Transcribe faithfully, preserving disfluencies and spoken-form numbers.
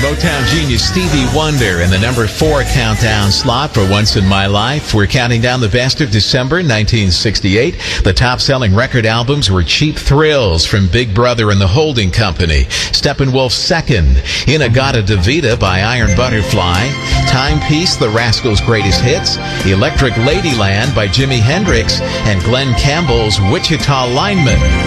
Motown genius Stevie Wonder in the number four countdown slot for Once in My Life. We're counting down the best of December nineteen sixty-eight. The top-selling record albums were Cheap Thrills from Big Brother and the Holding Company, Steppenwolf's Second, In-A-Gadda-Da-Vida by Iron Butterfly, Timepiece, The Rascals' Greatest Hits, Electric Ladyland by Jimi Hendrix, and Glenn Campbell's Wichita Lineman.